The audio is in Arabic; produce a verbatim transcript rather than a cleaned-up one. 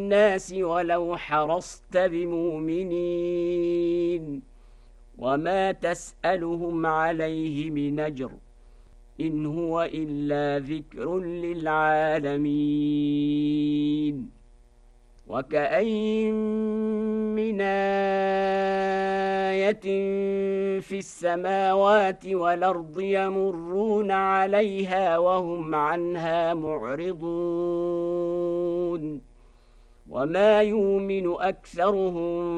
الناس ولو حرصت بمؤمنين وما تسألهم عليه من أجر إن هو إلا ذكر للعالمين وكأين من آية في السماوات والأرض يمرون عليها وهم عنها معرضون وما يؤمن أكثرهم